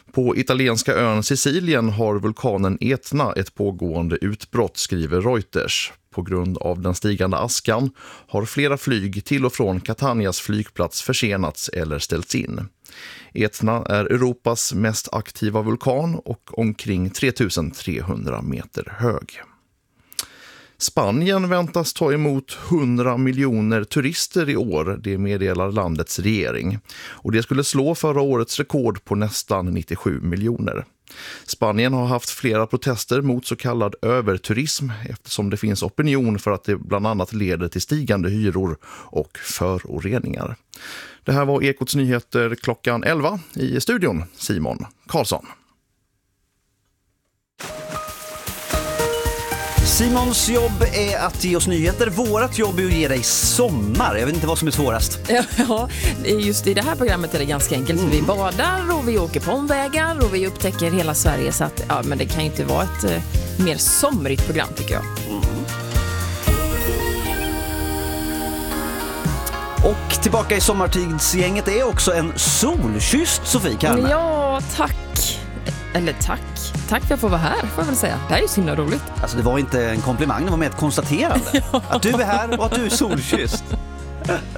På italienska ön Sicilien har vulkanen Etna ett pågående utbrott, skriver Reuters. På grund av den stigande askan har flera flyg till och från Catanias flygplats försenats eller ställts in. Etna är Europas mest aktiva vulkan och omkring 3300 meter hög. Spanien väntas ta emot 100 miljoner turister i år, det meddelar landets regering. Och det skulle slå förra årets rekord på nästan 97 miljoner. Spanien har haft flera protester mot så kallad överturism eftersom det finns opinion för att det bland annat leder till stigande hyror och föroreningar. Det här var Ekots nyheter klockan 11 i studion, Simon Karlsson. Simons jobb är att ge oss nyheter. Vårat jobb är att ge dig sommar. Jag vet inte vad som är svårast. Ja, just i det här programmet är det ganska enkelt. Vi badar och vi åker på omvägar och vi upptäcker hela Sverige. Så att, ja, men det kan ju inte vara ett mer somrigt program, tycker jag. Och tillbaka i sommartidsgänget är också en solkysst Sofie Karme. Ja, tack. Eller tack. Tack för att jag får vara här, får jag väl säga. Det här är ju så himla roligt. Alltså det var inte en komplimang, det var mer ett konstaterande. Att du är här och att du är solkysst.